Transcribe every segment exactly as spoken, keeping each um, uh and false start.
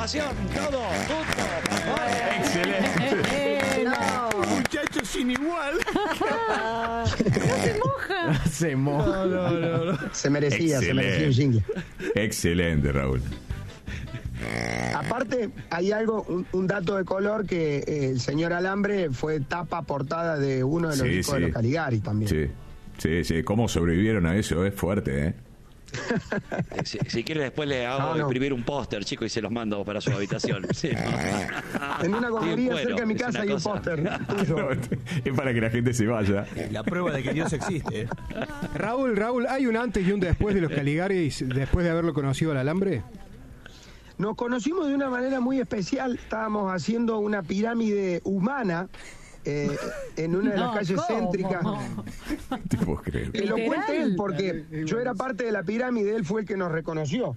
información, todo, junto. Excelente. No. Muchachos sin igual. No se moja. Se moja. No, no, no. Se merecía, se merecía un Excelente. jingle. Excelente, Raúl. Aparte, hay algo, un, un dato de color que eh, el señor Alambre fue tapa portada de uno de los Sí, discos sí. de los Caligari también. Sí, sí, sí. ¿Cómo sobrevivieron a eso? Es fuerte, ¿eh? Si, si quiere después le hago No, no. imprimir un póster, chico, y se los mando para su habitación. Sí, no. En una gomería Bueno, cerca de mi es casa una hay un cosa. póster. No, es para que la gente se vaya. La prueba de que Dios existe. ¿eh? Raúl, Raúl, ¿hay un antes y un después de los Caligaris después de haberlo conocido al Alambre? Nos conocimos de una manera muy especial. Estábamos haciendo una pirámide humana eh, en una de las No, calles ¿cómo? céntricas. No te puedo creer. Que lo Literal. cuente él, porque yo era parte de la pirámide, él fue el que nos reconoció.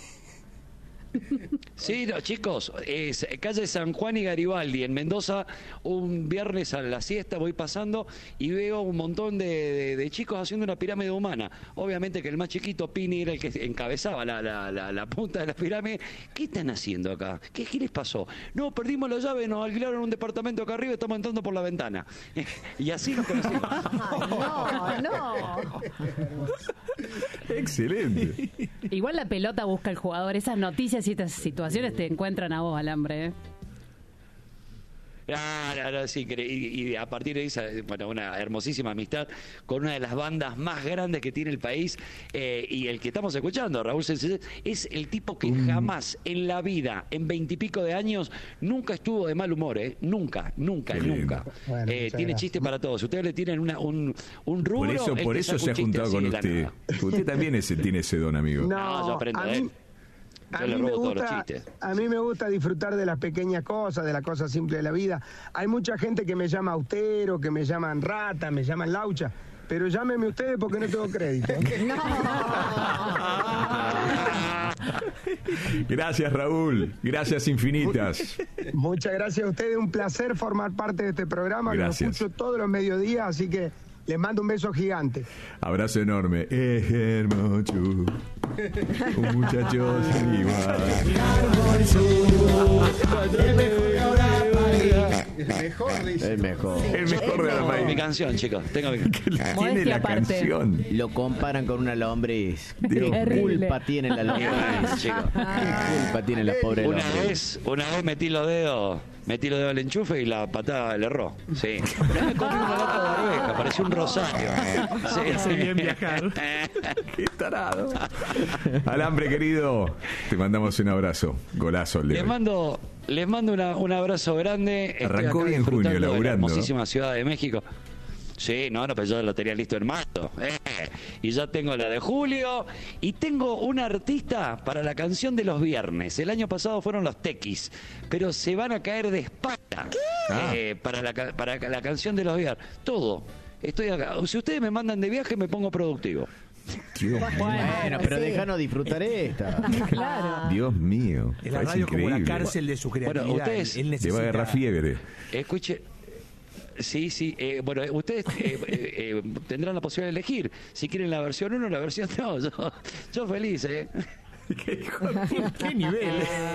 Sí, no, chicos, es calle San Juan y Garibaldi, en Mendoza, un viernes a la siesta voy pasando y veo un montón de, de- de chicos haciendo una pirámide humana. Obviamente que el más chiquito, Pini, era el que encabezaba la, la- la- la punta de la pirámide. ¿Qué están haciendo acá? ¿Qué, qué les pasó? No, perdimos la llave, nos alquilaron un departamento acá arriba y estamos entrando por la ventana. Y así nos conocimos. Ay, no, no. Excelente. Igual la pelota busca al jugador. Esas noticias y estas situaciones te encuentran a vos, Alambre. ¿eh? Ah, no, no, sí, cre- y, y a partir de esa, bueno, una hermosísima amistad con una de las bandas más grandes que tiene el país, eh, y el que estamos escuchando, Raúl Sensei, es el tipo que jamás en la vida, en veintipico de años, nunca estuvo de mal humor, ¿eh? Nunca, nunca, Qué lindo. nunca. Bueno, Eh, muchas tiene gracias. chiste para todos. Ustedes le tienen una, un, un rubro. Por eso, el por que eso saca se ha un chiste juntado así con de la usted. nada. Usted también ese, tiene ese don, amigo. No, yo aprendo a de él. mí, Yo a le mí me robo todos los gusta, chistes. a mí me gusta disfrutar de las pequeñas cosas, de las cosas simples de la vida. Hay mucha gente que me llama austero, que me llaman rata, me llaman laucha, pero llámenme ustedes porque no tengo crédito. Gracias, Raúl. Gracias infinitas. Muchas gracias a ustedes, un placer formar parte de este programa, que lo Gracias. escucho todos los mediodías, así que les mando un beso gigante. Abrazo enorme. Es hermoso. Un muchacho sin igual. El mejor, dice. El mejor. El mejor de la Mi país. canción, chicos. Tengo mi Tiene Modestia la aparte. canción. Lo comparan con una lombriz. Dios ¿Qué mío. culpa tiene la lombriz? chicos. ¿Qué culpa tiene la pobre Una lombriz? vez, una vez metí los dedos, metí los dedos al enchufe y la patada le erró. Sí. Una vez comí una lata de arveja, parecía un rosario. Sí, Hace bien viajar. Qué tarado. Alambre, querido. Te mandamos un abrazo. Golazo, el de Les hoy. mando, les mando una- un abrazo grande. Estoy Arrancó acá bien junio, disfrutando de la laburando. hermosísima Ciudad de México. Sí, no, no, pero yo lo tenía listo en marzo. Eh, y ya tengo la de julio. Y tengo un artista para la canción de los viernes. El año pasado fueron los Tequis, pero se van a caer de espalda eh, para, la, ca- para la canción de los viernes. Todo. Estoy acá. Si ustedes me mandan de viaje, me pongo productivo. Dios, Bueno, pero sí. déjanos disfrutar esta. Claro. Dios mío. En la Parece radio como la increíble. cárcel de su creatividad. Bueno, ustedes- Él- él Te va a necesita- agarrar fiebre. Escuche. Sí, sí. eh, bueno, ustedes eh, eh, eh, tendrán la posibilidad de elegir si quieren la versión uno o la versión dos. Yo, yo feliz, ¿eh? ¿Qué nivel?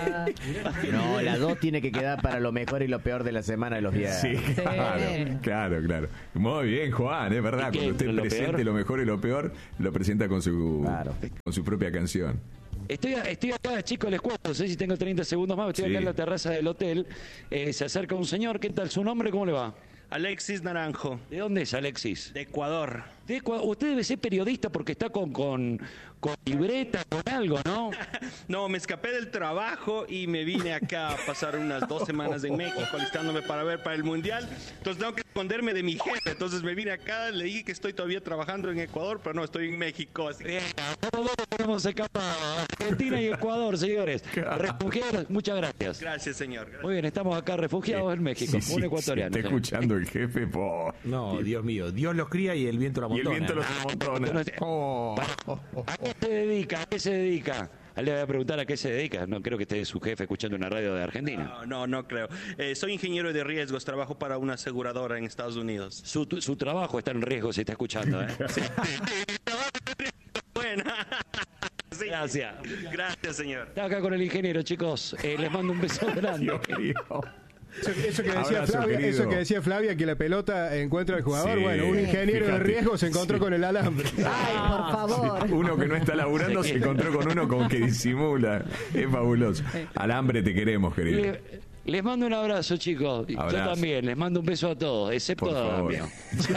No, la dos tiene que quedar para lo mejor y lo peor de la semana de los días. Sí, claro, claro, claro. Muy bien, Juan, es verdad. ¿Y qué? Cuando usted ¿Lo presente peor? lo mejor y lo peor, lo presenta con su, Claro. con su propia canción. Estoy, estoy acá, chicos, les cuento, no sé si tengo treinta segundos más, estoy Sí. acá en la terraza del hotel. Eh, se acerca un señor, ¿qué tal? ¿Su nombre cómo le va? Alexis Naranjo, ¿De dónde es Alexis? de Ecuador. De Ecua- Usted debe ser periodista porque está con, con, con libreta, con algo, ¿no? No, me escapé del trabajo y me vine acá a pasar unas dos semanas en México alistándome para ver para el Mundial. Entonces tengo que esconderme de mi jefe. Entonces me vine acá, le dije que estoy todavía trabajando en Ecuador, pero no, estoy en México. Así que... Bien, todos tenemos escapado. Argentina y Ecuador, señores. Refugiados, muchas gracias. Gracias, señor. Gracias. Muy bien, estamos acá refugiados en México, Sí, sí, un sí, ecuatoriano. está escuchando el jefe. Po. No, Dios mío. Dios los cría y el viento la Y el amontona. viento los amontona. Oh. ¿A qué se dedica? ¿A qué se dedica? Le voy a preguntar a qué se dedica. No creo que esté su jefe escuchando una radio de Argentina. No, no, no creo. Eh, soy ingeniero de riesgos, trabajo para una aseguradora en Estados Unidos. Su, su trabajo está en riesgo, se está escuchando, ¿eh? Buena. Sí. Gracias. Gracias, señor. Estaba acá con el ingeniero, chicos. Eh, les mando un beso grande. Dios mío. Eso, eso que decía Abrazo, Flavia, querido. eso que decía Flavia, que la pelota encuentra al jugador. Sí. Bueno, un ingeniero Fíjate. de riesgo se encontró Sí. con el alambre. Ay, por favor. Uno que no está laburando se encontró con uno con que disimula. Es fabuloso. Alambre, te queremos, querido. Le- les mando un abrazo, chicos. Yo Abrazo. también. Les mando un beso a todos, excepto Por a favor. Damián.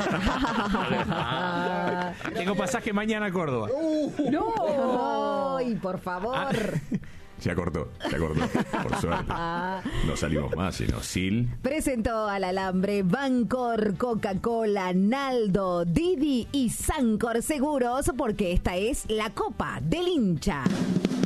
Tengo pasaje mañana a Córdoba. Ay, por favor. Ya cortó, ya cortó. Por suerte. No salimos más, sino Sil. Presentó al alambre Bancor, Coca-Cola, Naldo, Didi y Sancor Seguros, porque esta es la Copa del Hincha.